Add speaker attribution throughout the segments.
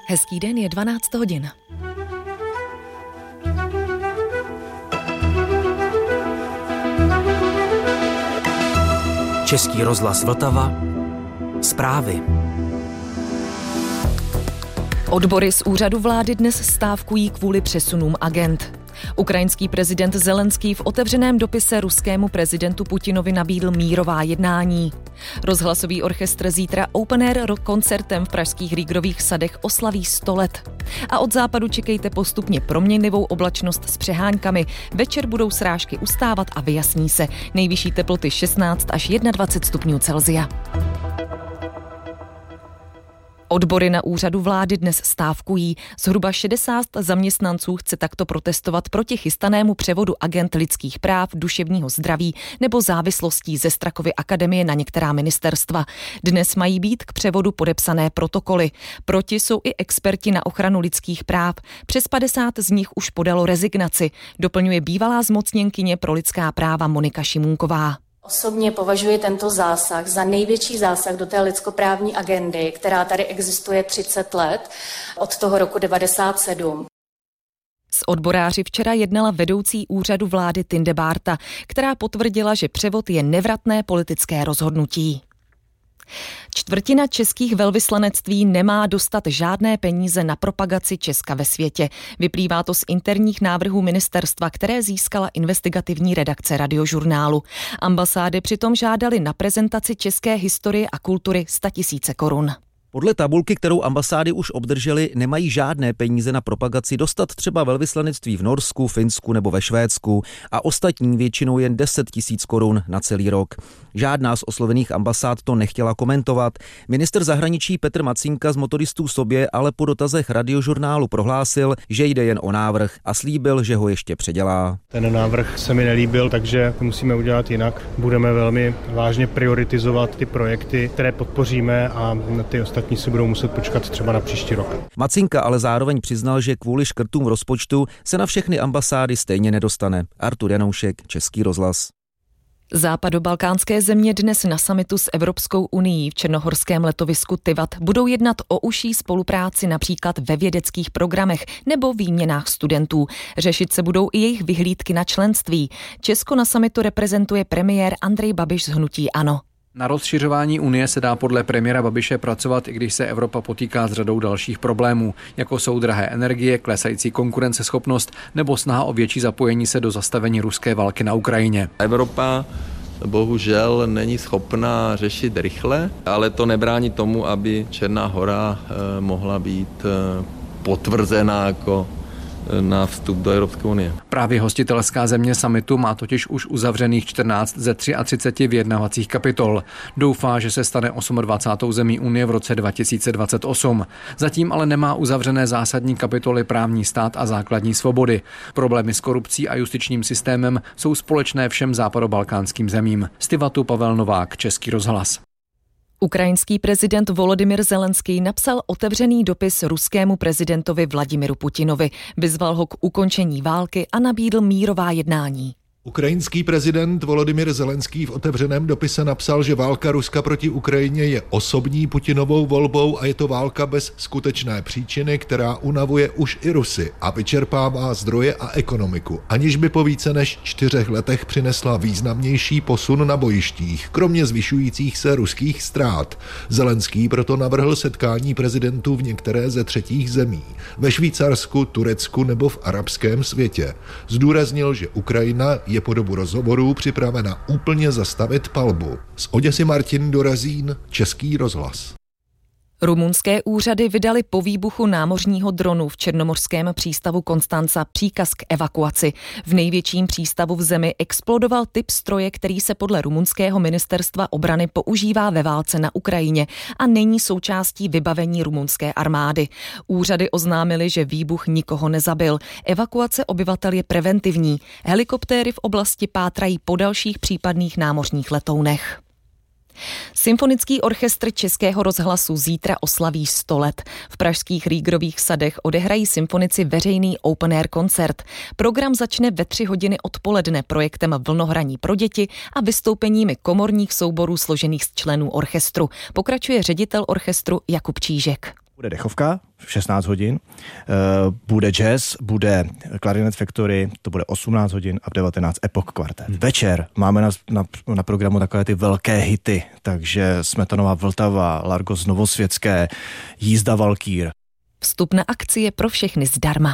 Speaker 1: Hezký den, je 12 hodin.
Speaker 2: Český rozhlas Vltava. Zprávy.
Speaker 1: Odbory z úřadu vlády dnes stávkují kvůli přesunům agend. Ukrajinský prezident Zelenský v otevřeném dopise ruskému prezidentu Putinovi nabídl mírová jednání. Rozhlasový orchestr zítra open air rock koncertem v pražských Rýgrových sadech oslaví 100 let. A od západu čekejte postupně proměnlivou oblačnost s přeháňkami. Večer budou srážky ustávat a vyjasní se. Nejvyšší teploty 16 až 21 stupňů Celsia. Odbory na úřadu vlády dnes stávkují. Zhruba 60 zaměstnanců chce takto protestovat proti chystanému převodu agend lidských práv, duševního zdraví nebo závislostí ze Strakovy akademie na některá ministerstva. Dnes mají být k převodu podepsané protokoly. Proti jsou i experti na ochranu lidských práv. Přes 50 z nich už podalo rezignaci, doplňuje bývalá zmocněnkyně pro lidská práva Monika Šimůnková.
Speaker 3: Osobně považuji tento zásah za největší zásah do té lidskoprávní agendy, která tady existuje 30 let, od toho roku 1997.
Speaker 1: S odboráři včera jednala vedoucí úřadu vlády Tinde Bárta, která potvrdila, že převod je nevratné politické rozhodnutí. Čtvrtina českých velvyslanectví nemá dostat žádné peníze na propagaci Česka ve světě. Vyplývá to z interních návrhů ministerstva, které získala investigativní redakce Radiožurnálu. Ambasády přitom žádaly na prezentaci české historie a kultury 100 000 korun.
Speaker 2: Podle tabulky, kterou ambasády už obdržely, nemají žádné peníze na propagaci dostat třeba velvyslanectví v Norsku, Finsku nebo ve Švédsku a ostatní většinou jen 10 000 korun na celý rok. Žádná z oslovených ambasád to nechtěla komentovat. Ministr zahraničí Petr Macínka z Motoristů sobě ale po dotazech Radiožurnálu prohlásil, že jde jen o návrh a slíbil, že ho ještě předělá.
Speaker 4: Ten návrh se mi nelíbil, takže musíme udělat jinak. Budeme velmi vážně prioritizovat ty projekty, které podpoříme, a ty ostatní si budou muset počkat třeba na příští rok.
Speaker 2: Macínka ale zároveň přiznal, že kvůli škrtům v rozpočtu se na všechny ambasády stejně nedostane. Artur Janoušek, Český rozhlas.
Speaker 1: Západobalkánské země dnes na summitu s Evropskou unií v černohorském letovisku Tivat budou jednat o užší spolupráci například ve vědeckých programech nebo výměnách studentů. Řešit se budou i jejich vyhlídky na členství. Česko na summitu reprezentuje premiér Andrej Babiš z hnutí ANO.
Speaker 5: Na rozšiřování Unie se dá podle premiéra Babiše pracovat, i když se Evropa potýká s řadou dalších problémů, jako jsou drahé energie, klesající konkurenceschopnost nebo snaha o větší zapojení se do zastavení ruské války na Ukrajině.
Speaker 6: Evropa bohužel není schopná řešit rychle, ale to nebrání tomu, aby Černá Hora mohla být potvrzena jako na vstup do Evropské unie.
Speaker 5: Právě hostitelská země summitu má totiž už uzavřených 14 ze 33 vyjednavacích kapitol. Doufá, že se stane 28. zemí Unie v roce 2028. Zatím ale nemá uzavřené zásadní kapitoly právní stát a základní svobody. Problémy s korupcí a justičním systémem jsou společné všem západobalkánským zemím. Z Tivatu Pavel Novák, Český rozhlas.
Speaker 1: Ukrajinský prezident Volodymyr Zelenský napsal otevřený dopis ruskému prezidentovi Vladimiru Putinovi, vyzval ho k ukončení války a nabídl mírová jednání.
Speaker 7: Ukrajinský prezident Volodymyr Zelenský v otevřeném dopise napsal, že válka Ruska proti Ukrajině je osobní Putinovou volbou a je to válka bez skutečné příčiny, která unavuje už i Rusy a vyčerpává zdroje a ekonomiku, aniž by po více než 4 letech přinesla významnější posun na bojištích, kromě zvyšujících se ruských ztrát. Zelenský proto navrhl setkání prezidentů v některé ze třetích zemí, ve Švýcarsku, Turecku nebo v arabském světě. Zdůraznil, že Ukrajina je po dobu rozhovorů připravena úplně zastavit palbu. Z Oděsy Martin Dorazín, Český rozhlas.
Speaker 1: Rumunské úřady vydaly po výbuchu námořního dronu v černomorském přístavu Konstanca příkaz k evakuaci. V největším přístavu v zemi explodoval typ stroje, který se podle rumunského ministerstva obrany používá ve válce na Ukrajině a není součástí vybavení rumunské armády. Úřady oznámily, že výbuch nikoho nezabil. Evakuace obyvatel je preventivní. Helikoptéry v oblasti pátrají po dalších případných námořních letounech. Symfonický orchestr Českého rozhlasu zítra oslaví 100 let. V pražských Rýgrových sadech odehrají symfonici veřejný open air koncert. Program začne ve 3 hodiny odpoledne projektem Vlnohraní pro děti a vystoupeními komorních souborů složených z členů orchestru. Pokračuje ředitel orchestru Jakub Čížek.
Speaker 8: Bude dechovka v 16 hodin, bude jazz, bude Clarinet Factory, to bude 18 hodin a v 19 Epoch kvartet. Večer máme na programu takové ty velké hity, takže Smetanova Vltava, Largos Novosvětské, Jízda Valkýr.
Speaker 1: Vstup na akci je pro všechny zdarma.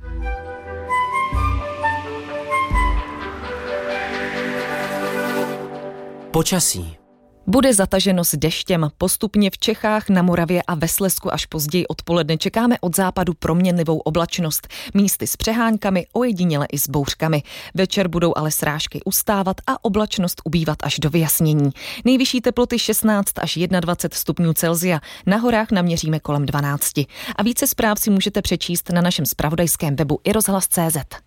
Speaker 9: Počasí.
Speaker 1: Bude zataženo s deštěm. Postupně v Čechách, na Moravě a ve Slezsku až později odpoledne čekáme od západu proměnlivou oblačnost. Místy s přeháňkami, ojediněle i s bouřkami. Večer budou ale srážky ustávat a oblačnost ubývat až do vyjasnění. Nejvyšší teploty 16 až 21 stupňů Celsia. Na horách naměříme kolem 12. A více zpráv si můžete přečíst na našem zpravodajském webu iRozhlas.cz.